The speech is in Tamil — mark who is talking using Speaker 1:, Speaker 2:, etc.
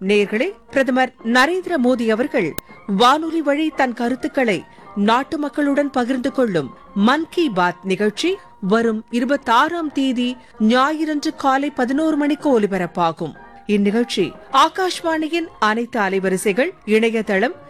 Speaker 1: நேயர்களே, பிரதமர் நரேந்திர மோடி அவர்கள் வானொலி வழி தன் கருத்துக்களை நாட்டு மக்களுடன் பகிர்ந்து கொள்ளும் மன் கி பாத் நிகழ்ச்சி வரும் 26ஆம் தேதி ஞாயிறன்று காலை 11 மணிக்கு ஒலிபரப்பாகும். இந்நிகழ்ச்சி ஆகாஷ்வாணியின் அனைத்து அலைவரிசைகள், இணையதளம்,